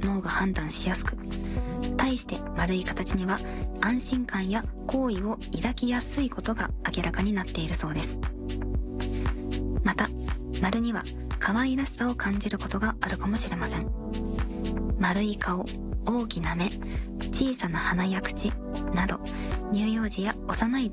脳が判断しやすく、対して丸い形には安心感や好意を抱きやすいことが明らかになっているそうです。また、丸には可愛らしさを感じることがあるかもしれません。丸い顔、大きな目、小さな鼻や口など、乳幼児や幼い